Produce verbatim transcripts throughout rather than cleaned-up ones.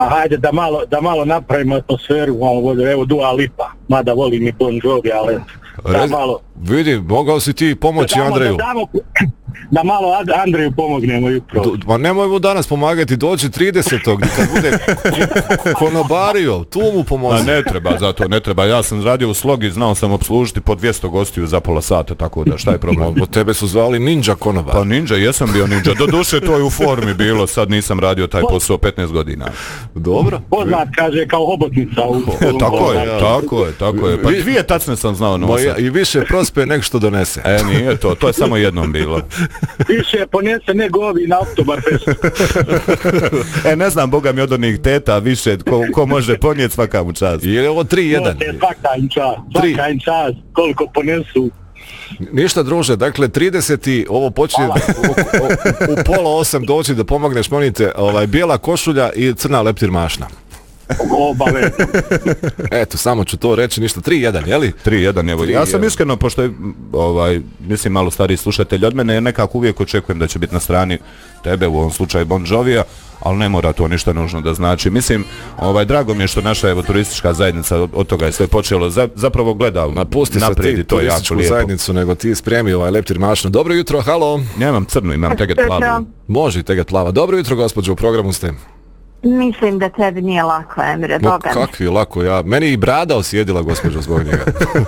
Hajde da malo, da malo napravimo atmosferu, evo Dua Lipa, mada volim i Bon Jovi, ali da malo... Vidi, mogao si ti pomoći da Andreju. Da, damo, da malo Andreju pomognemo jutro. Do, ma nemoj mu danas pomagati, dođi tridesetog kad bude konobario, tu mu pomozi. Ne treba, zato ne treba. Ja sam radio u Slogi, znao sam obslužiti po dvjesto gostiju za pola sata, tako da šta je problem? Od tebe su zvali Ninja konobar. Pa Ninja, jesam bio Ninja. Do duše to je u formi bilo, sad nisam radio taj posao petnaest godina. Dobro. Poznat kaže kao hobotnica. U, u, tako je, tako je, tako je. Pa dvije tacne sam znao nosati. I više prospe nek što donese. E, nije to, to je samo jednom bilo. Više ponese nego ovi na Oktoberfestu. E, ne znam, Boga mi od onih teta više, ko, ko može ponijeti svaka mu čast. Je li ovo tri jedan? Svaka im čast, svaka im čast, koliko ponesu. Ništa druže, dakle trideseti ovo počinje u, u, u pola osam doći da pomogneš, molite, ovaj, bijela košulja i crna leptir mašna. Obave. Eto, samo ću to reći, ništa, tri jedan, jeli? tri jedan, evo. Ja sam iskreno, pošto je, ovaj, mislim, malo stariji slušatelj od mene, nekako uvijek očekujem da će biti na strani tebe, u ovom slučaju Bon Jovija, ali ne mora to ništa nužno da znači. Mislim, ovaj, drago mi je što naša evo, turistička zajednica od, od toga je sve počelo, za, zapravo gleda naprijed i to je jako lijepo. Zajednicu, nego ti spremi ovaj leptir mašnu. Dobro jutro, halo. Nemam crnu, imam teget plavu. Može teget plava. Dobro jutro, gospođo, u programu ste. Mislim da tebi nije lako, Emre, no, Boga mi. Kakvi lako, ja. Meni i brada osjedila, gospođo, zbog njega.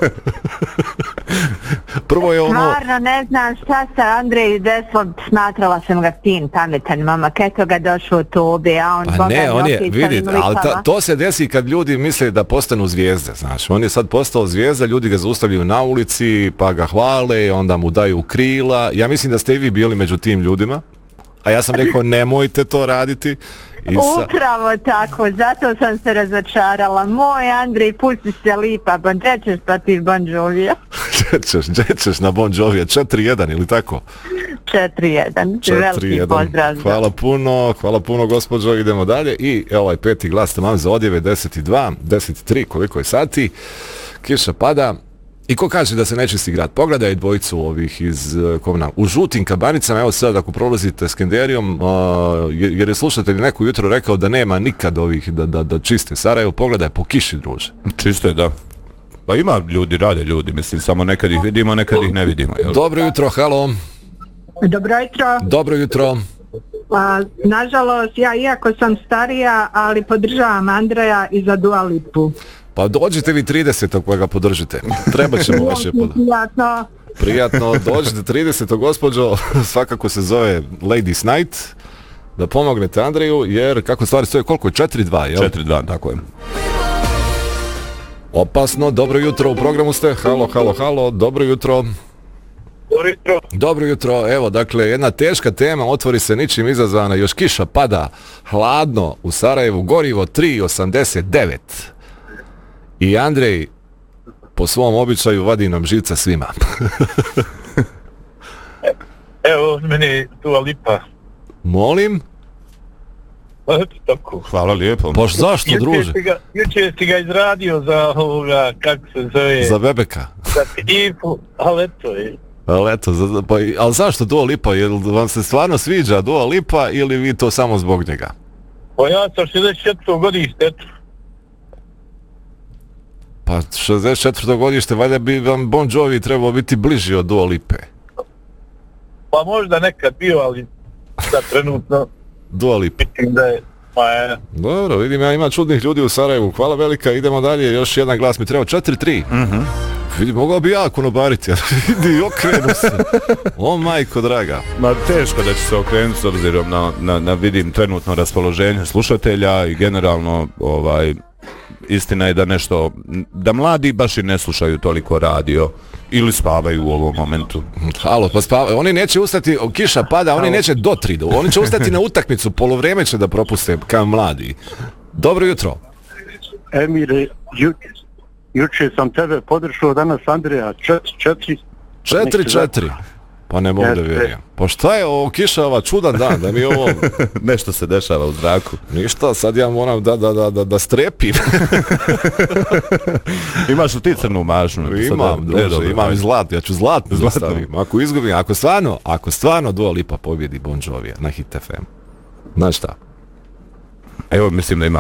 Prvo je ono... Stvarno ne znam šta sa Andrej desilo, smatrala sam ga fin, pametan momak, eto ga došao u tobi, a on... Pa ne, on je, vidite, ali ta, to se desi kad ljudi misle da postanu zvijezde, znaš. On je sad postao zvijezda, ljudi ga zaustavljaju na ulici, pa ga hvale, onda mu daju krila. Ja mislim da ste i vi bili među tim ljudima, a ja sam rekao nemojte to raditi. I sa... Upravo tako, zato sam se razočarala. Moj Andrej, pusti se lipa, bon, džećeš protiv Bon Jovija. džećeš, džećeš na Bon Jovija, četiri jedan ili tako? četiri jedan, veliki pozdrav. Hvala puno, hvala puno gospođo, idemo dalje. I ovaj peti glas tamam za odjeve, deset i dva, deset i tri, koliko je sati, kiša pada. I ko kaže da se nečisti grad? Pogledaj dvojicu ovih iz Kovna. U žutim kabanicama, evo sad ako prolazite Skenderijom, uh, jer je slušatelj neko jutro rekao da nema nikad ovih da, da, da čiste Sarajevo, pogledaj po kiši, druže. Čisto je, da. Pa ima ljudi, rade ljudi, mislim, samo nekad ih vidimo, nekad ih ne vidimo. Jel? Dobro jutro, halo. Dobro jutro. Dobro jutro. A, nažalost, ja iako sam starija, ali podržavam Andreja i za Dua Lipu. Pa dođite vi tridesetog pa ga podržite. Treba ćemo vaše podržati. Prijatno. Prijatno, dođite tridesetog gospođo, svakako se zove Ladies Night, da pomognete Andreju, jer kako stvari stoje, koliko je? četiri dva, jel? četiri dva, tako je. Opasno, dobro jutro, u programu ste, halo, halo, halo, dobro jutro. Dobro jutro. Dobro jutro, evo, dakle, jedna teška tema, otvori se ničim izazvana, još kiša pada, hladno u Sarajevu, gorivo tri osamdeset devet. I Andrej, po svom običaju, vadi nam živca svima. Evo, meni Dua Lipa. Molim? Pa eto tako. Hvala lijepo. Poš zašto, druže? Juče si ga izradio za ovoga, kako se zove? Za Bebeka. Za Pidifu, ali eto je. Ali eto, za, pa, ali zašto Dua Lipa? Jel vam se stvarno sviđa Dua Lipa ili vi to samo zbog njega? Pa ja sam šezdeset četvrto godište, eto. Pa šezdeset četvrto godište, valjda bi vam Bon Jovi trebao biti bliži od Dua Lipe. Pa možda nekad bio, ali sad trenutno... Dua Lipa. Mislim da je... Pa je... Dobro, vidim, ja ima čudnih ljudi u Sarajevu. Hvala velika, idemo dalje, još jedan glas mi treba, četiri tri. Mhm. Vidim, mogao bi ja konobariti, ali vidi, okrenu se. O majko draga. Ma teško da će se okrenuti s obzirom na, na, na vidim trenutno raspoloženje slušatelja i generalno ovaj... Istina je da nešto, da mladi baš i ne slušaju toliko radio ili spavaju u ovom momentu. Halo, pa spavaju. Oni neće ustati, kiša pada, oni neće do tri, oni će ustati na utakmicu, polovreme će da propuste kao mladi. Dobro jutro. Emire, ju, juče sam tebe podržao, danas Andreja, četiri četiri. četiri četiri. Pa ne mogu da vjerujem. Pa šta je ovo kiša, ova čudan dan, da mi ovo... Nešto se dešava u zraku. Ništa, sad ja moram da, da, da, da, da strepim. Imaš li ti crnu mašnu? Imam, druže, dobro, imam i zlat, ja ću zlatno da stavim. Ako izgubim, ako stvarno, ako stvarno Dua Lipa pobjedi Bon Jovija na Hit F M. Znaš šta? Evo, mislim da ima